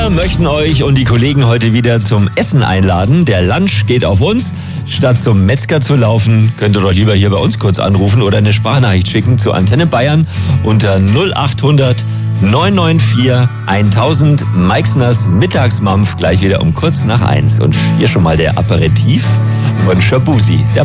Wir möchten euch und die Kollegen heute wieder zum Essen einladen. Der Lunch geht auf uns. Statt zum Metzger zu laufen, könnt ihr doch lieber hier bei uns kurz anrufen oder eine Sprachnachricht schicken zu Antenne Bayern unter 0800 994 1000. Meixners Mittagsmampf gleich wieder um kurz nach 1. Und hier schon mal der Aperitif von Shabusi.